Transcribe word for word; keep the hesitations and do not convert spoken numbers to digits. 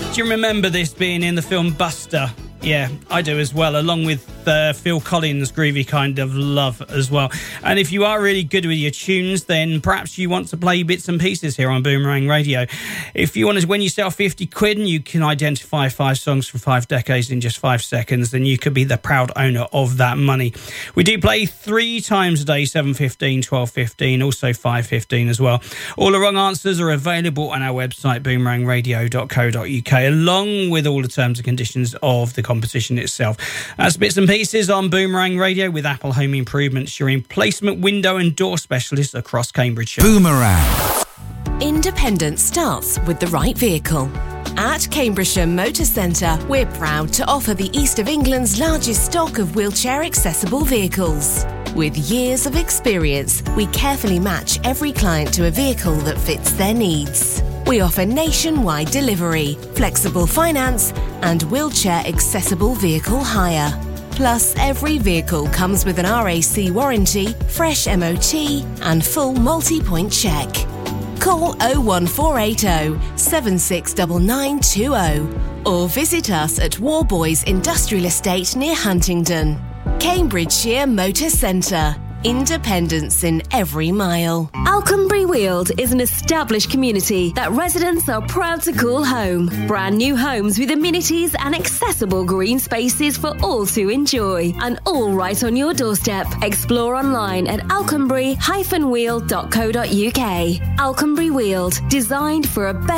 Do you remember this being in the film Buster? Yeah, I do as well, along with uh, Phil Collins' Groovy Kind of Love as well. And if you are really good with your tunes, then perhaps you want to play bits and pieces here on Boomerang Radio. If you want to win yourself fifty quid and you can identify five songs from five decades in just five seconds, then you could be the proud owner of that money. We do play three times a day, seven fifteen, twelve fifteen, also five fifteen as well. All the wrong answers are available on our website, boomerang radio dot co dot uk, along with all the terms and conditions of the competition itself. That's bits and pieces on Boomerang Radio with Apple Home Improvements, your replacement window and door specialist across Cambridgeshire. Boomerang. Independence starts with the right vehicle. At Cambridgeshire Motor Centre, we're proud to offer the East of England's largest stock of wheelchair-accessible vehicles. With years of experience, we carefully match every client to a vehicle that fits their needs. We offer nationwide delivery, flexible finance, and wheelchair-accessible vehicle hire. Plus, every vehicle comes with an R A C warranty, fresh M O T, and full multi-point check. Call oh one four eight oh, seven six nine nine two oh or visit us at Warboys Industrial Estate near Huntingdon. Cambridgeshire Motor Centre. Independence in every mile. Alconbury Weald is an established community that residents are proud to call home. Brand new homes with amenities and accessible green spaces for all to enjoy. And all right on your doorstep. Explore online at alconbury dash weald dot co dot uk. Alconbury Weald, designed for a better